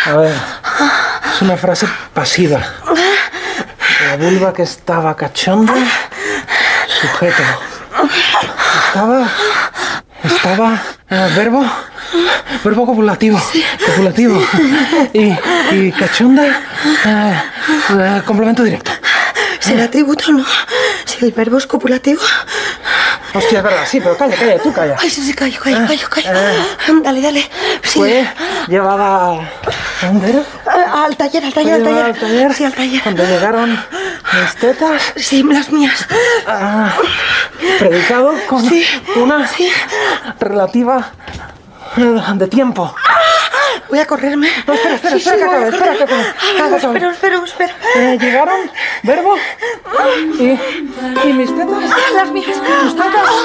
A ver, es una frase pasiva. La vulva que estaba cachonda, sujeto. Estaba verbo copulativo. Copulativo. Y cachonda, complemento directo. ¿Será atributo o no? Si el verbo es copulativo. Hostia, es verdad, sí, pero calla, tú calla. Ay, sí, callo. Dale. Sí. Fue llevada a ¿dónde era? Al taller. Fue llevada al taller. Sí, al taller. Cuando llegaron mis tetas. Sí, las mías. Predicado con una relativa de tiempo. Voy a correrme. No, espera, que acabe. Espera. Llegaron, verbo, y mis tetas. Las mías. Tus tetas.